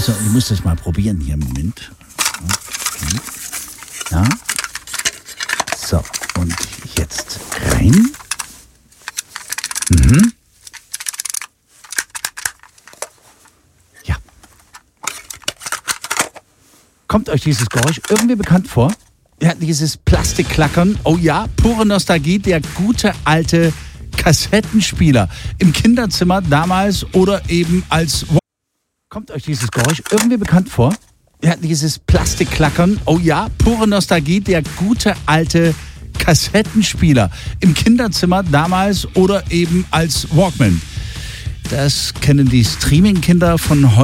Also, du musst das mal probieren hier im Moment. Okay. Ja. So, und jetzt rein. Ja. Kommt euch dieses Geräusch irgendwie bekannt vor? Ja, dieses Plastikklackern. Oh ja, pure Nostalgie, der gute alte Kassettenspieler. Im Kinderzimmer damals oder eben als... Kommt euch dieses Geräusch irgendwie bekannt vor? Ja, dieses Plastikklackern. Oh ja, pure Nostalgie, der gute alte Kassettenspieler. Im Kinderzimmer damals oder eben als Walkman. Das kennen die Streaming-Kinder von heute.